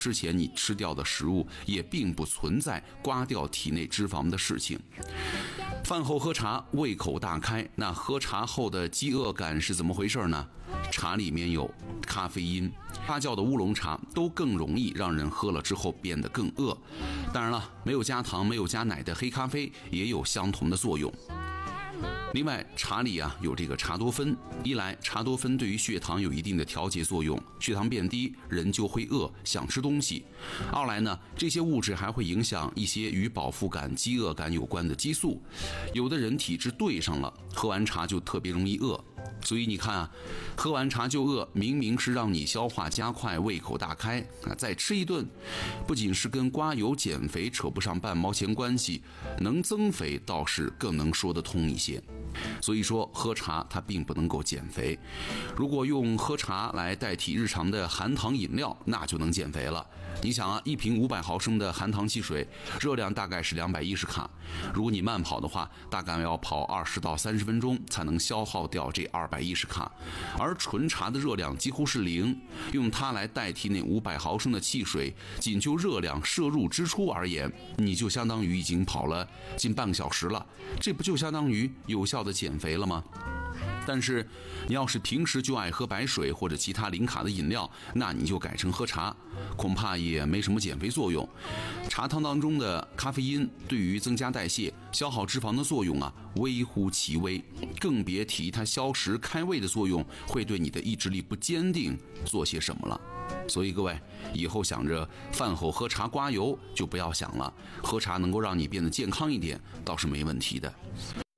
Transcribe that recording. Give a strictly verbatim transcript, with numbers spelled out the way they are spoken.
之前你吃掉的食物也并不存在刮掉体内脂肪的事情。饭后喝茶，胃口大开，那喝茶后的饥饿感是怎么回事呢？茶里面有咖啡因，发酵的乌龙茶都更容易让人喝了之后变得更饿。当然了，没有加糖、没有加奶的黑咖啡也有相同的作用。另外，茶里啊有这个茶多酚，一来茶多酚对于血糖有一定的调节作用，血糖变低，人就会饿，想吃东西；二来呢，这些物质还会影响一些与饱腹感、饥饿感有关的激素，有的人体质对上了，喝完茶就特别容易饿。所以你看啊，喝完茶就饿，明明是让你消化加快、胃口大开啊，再吃一顿，不仅是跟刮油减肥扯不上半毛钱关系，能增肥倒是更能说得通一些。所以说，喝茶它并不能够减肥。如果用喝茶来代替日常的含糖饮料，那就能减肥了。你想啊，一瓶五百毫升的含糖汽水，热量大概是两百一十卡。如果你慢跑的话，大概要跑二十到三十分钟才能消耗掉这二百一十卡。而纯茶的热量几乎是零，用它来代替那五百毫升的汽水，仅就热量摄入支出而言，你就相当于已经跑了近半个小时了。这不就相当于有效的减肥了吗？但是你要是平时就爱喝白水或者其他零卡的饮料，那你就改成喝茶，恐怕也没什么减肥作用。茶汤当中的咖啡因对于增加代谢、消耗脂肪的作用啊，微乎其微，更别提它消食开胃的作用会对你的意志力不坚定做些什么了。所以各位，以后想着饭后喝茶刮油就不要想了，喝茶能够让你变得健康一点，倒是没问题的。